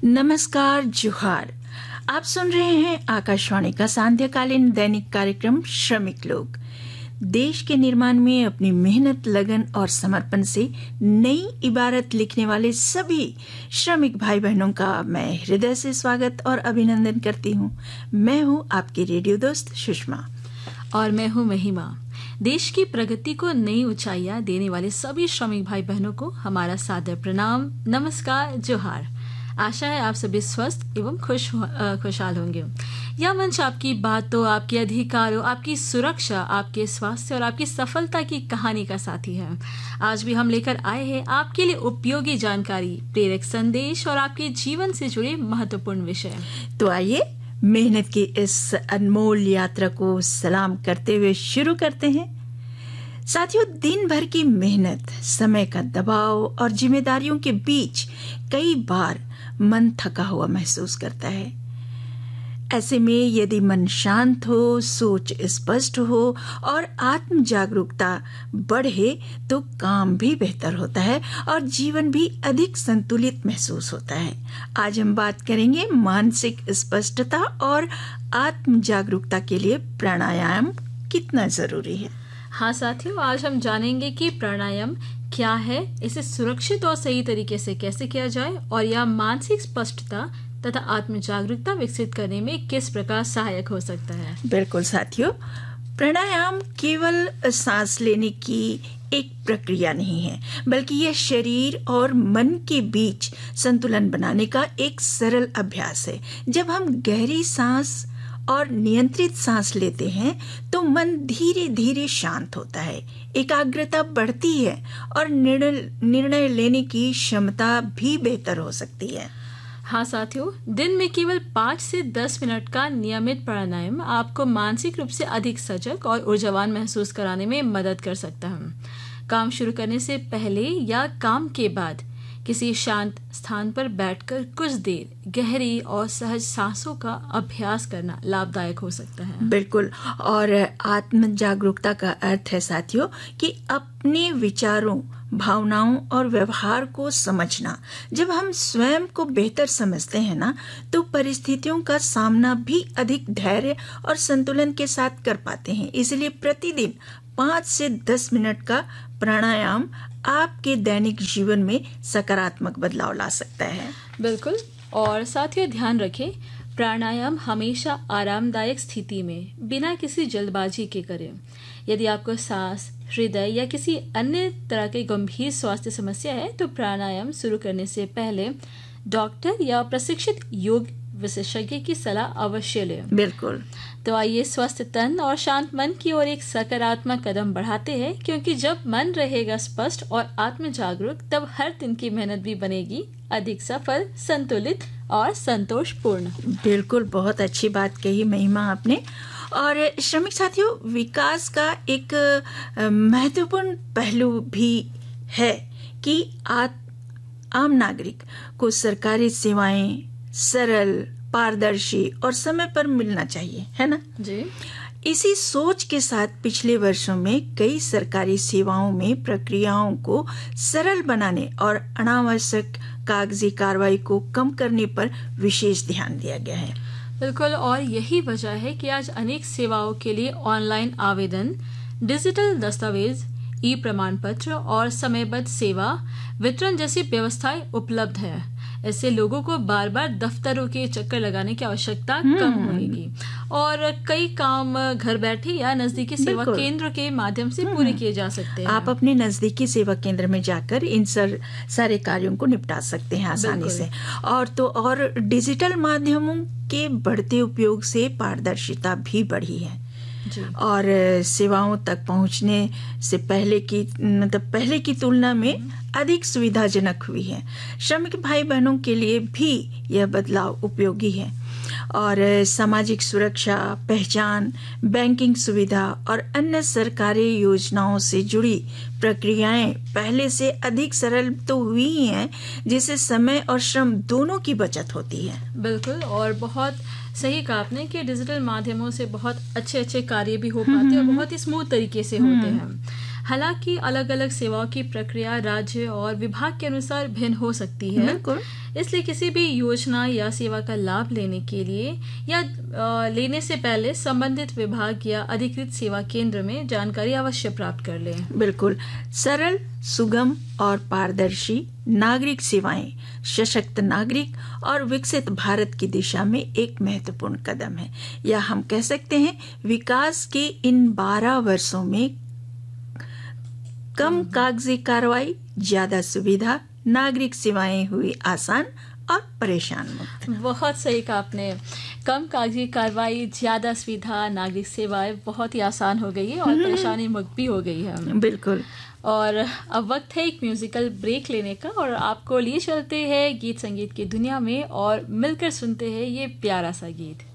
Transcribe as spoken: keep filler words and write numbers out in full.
नमस्कार, जोहार। आप सुन रहे हैं आकाशवाणी का सांध्यकालीन दैनिक कार्यक्रम श्रमिक लोग। देश के निर्माण में अपनी मेहनत, लगन और समर्पण से नई इबारत लिखने वाले सभी श्रमिक भाई बहनों का मैं हृदय से स्वागत और अभिनंदन करती हूँ। मैं हूँ आपकी रेडियो दोस्त सुषमा और मैं हूँ महिमा। देश की प्रगति को नई ऊंचाइयां देने वाले सभी श्रमिक भाई बहनों को हमारा सादर प्रणाम, नमस्कार, जोहार। आशा है आप सभी स्वस्थ एवं खुश खुशहाल होंगे। यह मंच आपकी बातों, आपके अधिकारों, आपकी सुरक्षा, आपके स्वास्थ्य और आपकी सफलता की कहानी का साथी है। आज भी हम लेकर आए हैं आपके लिए उपयोगी जानकारी, प्रेरक संदेश और आपके जीवन से जुड़े महत्वपूर्ण विषय। तो आइए मेहनत की इस अनमोल यात्रा को सलाम करते हुए शुरू करते हैं। साथियों, दिन भर की मेहनत, समय का दबाव और जिम्मेदारियों के बीच कई बार मन थका हुआ महसूस करता है। ऐसे में यदि मन शांत हो, सोच स्पष्ट हो और आत्म जागरूकता बढ़े तो काम भी बेहतर होता है और जीवन भी अधिक संतुलित महसूस होता है। आज हम बात करेंगे मानसिक स्पष्टता और आत्म जागरूकता के लिए प्राणायाम कितना जरूरी है। हाँ साथियों, आज हम जानेंगे कि प्राणायाम क्या है, इसे सुरक्षित और सही तरीके से कैसे किया जाए और यह मानसिक स्पष्टता तथा आत्म जागरूकता विकसित करने में किस प्रकार सहायक हो सकता है। बिल्कुल साथियों, प्राणायाम केवल सांस लेने की एक प्रक्रिया नहीं है, बल्कि यह शरीर और मन के बीच संतुलन बनाने का एक सरल अभ्यास है। जब हम गहरी सांस और नियंत्रित सांस लेते हैं तो मन धीरे धीरे शांत होता है, एकाग्रता बढ़ती है और निर्णय निर्णय लेने की क्षमता भी बेहतर हो सकती है। हाँ साथियों, दिन में केवल पाँच से दस मिनट का नियमित प्राणायाम आपको मानसिक रूप से अधिक सजग और ऊर्जावान महसूस कराने में मदद कर सकता है। काम शुरू करने से पहले या काम के बाद किसी शांत स्थान पर बैठकर कुछ देर गहरी और सहज सांसों का अभ्यास करना लाभदायक हो सकता है। बिल्कुल, और आत्म जागरूकता का अर्थ है साथियों कि अपने विचारों, भावनाओं और व्यवहार को समझना। जब हम स्वयं को बेहतर समझते हैं ना, तो परिस्थितियों का सामना भी अधिक धैर्य और संतुलन के साथ कर पाते हैं। इसलिए प्रतिदिन पाँच से दस मिनट का प्राणायाम आपके दैनिक जीवन में सकारात्मक बदलाव ला सकता है। बिल्कुल, और साथियों ध्यान रखें, प्राणायाम हमेशा आरामदायक स्थिति में बिना किसी जल्दबाजी के करें। यदि आपको सांस, हृदय या किसी अन्य तरह की गंभीर स्वास्थ्य समस्या है तो प्राणायाम शुरू करने से पहले डॉक्टर या प्रशिक्षित योग विशेषज्ञ की सलाह अवश्य लें। बिल्कुल। तो आइए स्वस्थ तन और शांत मन की ओर एक सकारात्मक कदम बढ़ाते हैं, क्योंकि जब मन रहेगा स्पष्ट और आत्म जागरूक तब हर दिन की मेहनत भी बनेगी अधिक सफल, संतुलित और संतोषपूर्ण। बिल्कुल, बहुत अच्छी बात कही महिमा आपने। और श्रमिक साथियों, विकास का एक महत्वपूर्ण पहलू भी है कि आम नागरिक को सरकारी सेवाएं सरल, पारदर्शी और समय पर मिलना चाहिए, है ना जी। इसी सोच के साथ पिछले वर्षों में कई सरकारी सेवाओं में प्रक्रियाओं को सरल बनाने और अनावश्यक कागजी कार्रवाई को कम करने पर विशेष ध्यान दिया गया है। बिल्कुल, और यही वजह है कि आज अनेक सेवाओं के लिए ऑनलाइन आवेदन, डिजिटल दस्तावेज, ई प्रमाण पत्र और समयबद्ध सेवा वितरण जैसी व्यवस्थाएं उपलब्ध है। ऐसे लोगों को बार बार दफ्तरों के चक्कर लगाने की आवश्यकता कम होगी और कई काम घर बैठे या नजदीकी सेवा केंद्र के माध्यम से पूरे किए जा सकते हैं। आप अपने नजदीकी सेवा केंद्र में जाकर इन सर, सारे कार्यों को निपटा सकते हैं आसानी से। और तो और डिजिटल माध्यमों के बढ़ते उपयोग से पारदर्शिता भी बढ़ी है और सेवाओं तक पहुंचने से पहले की मतलब पहले की तुलना में अधिक सुविधाजनक हुई है। श्रमिक भाई बहनों के लिए भी यह बदलाव उपयोगी है और सामाजिक सुरक्षा, पहचान, बैंकिंग सुविधा और अन्य सरकारी योजनाओं से जुड़ी प्रक्रियाएं पहले से अधिक सरल तो हुई ही हैं, जिससे समय और श्रम दोनों की बचत होती है। बिल्कुल, और बहुत सही कहा आपने कि डिजिटल माध्यमों से बहुत अच्छे अच्छे कार्य भी हो पाते हैं और बहुत ही स्मूथ तरीके से होते हैं। हालांकि अलग अलग सेवाओं की प्रक्रिया राज्य और विभाग के अनुसार भिन्न हो सकती है। बिल्कुल। इसलिए किसी भी योजना या सेवा का लाभ लेने के लिए या आ, लेने से पहले संबंधित विभाग या अधिकृत सेवा केंद्र में जानकारी अवश्य प्राप्त कर लें। बिल्कुल। सरल, सुगम और पारदर्शी नागरिक सेवाएं सशक्त नागरिक और विकसित भारत की दिशा में एक महत्वपूर्ण कदम है, या हम कह सकते हैं विकास के इन बारह वर्षों में कम कागजी कार्रवाई, ज्यादा सुविधा, नागरिक सेवाएं हुई आसान और परेशान मुक्त। बहुत सही कहा आपने। कम कागजी कार्रवाई, ज्यादा सुविधा, नागरिक सेवाएं बहुत ही आसान हो गई है और परेशानी मुक्त भी हो गई है। बिल्कुल। और अब वक्त है एक म्यूजिकल ब्रेक लेने का, और आपको लिए चलते हैं गीत संगीत की दुनिया में और मिलकर सुनते हैं ये प्यारा सा गीत।